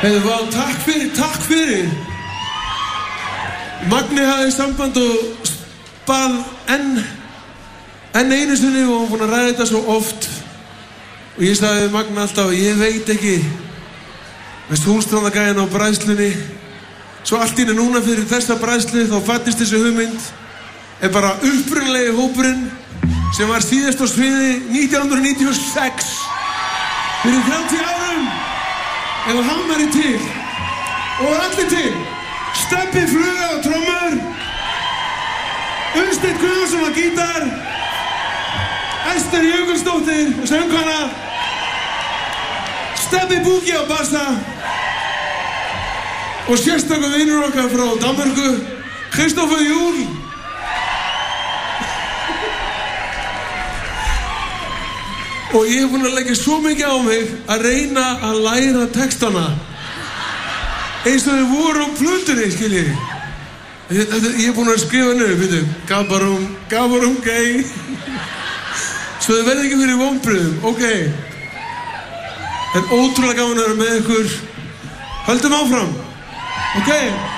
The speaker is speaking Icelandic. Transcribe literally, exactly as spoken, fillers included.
Heiðu, vá, takk fyrir, takk fyrir. Magni hafði samband og bað enn, enn einu sinni og hann búinn að ræða þetta svo oft. Og ég sagði við Magna alltaf, ég veit ekki, með Hússtrandargæjan á bræðslunni. Svo allt í einu núna fyrir þessa bræðslu þá fæddist þessi hugmynd. Er bara upprunalegi hópurinn sem var síðast á sviði nítján hundruð níutíu og sex. Fyrir þrjátíu árum. Ef hann væri til. Og allir til. Stebbi Fluga á trommur. Unnsteinn Guðjónsson á gítar. Ester Jökulsdóttir á söngkona. Stebbi Búki á bassa. Og sérstakur vinur okkar frá Danmörku, Kristoffer Júl. Og ég hef búinn að leggja svo mikið á mig að reyna að læra textana eins og þau voru á plötunni, skiljið. Ég hef búinn að skrifa niður, veitu, Gabarum, Gabarum gay. Svo þau verði ekki fyrir vonbrigðum, ok. Það er ótrúlega gaman að vera með ykkur. Höldum áfram, ok.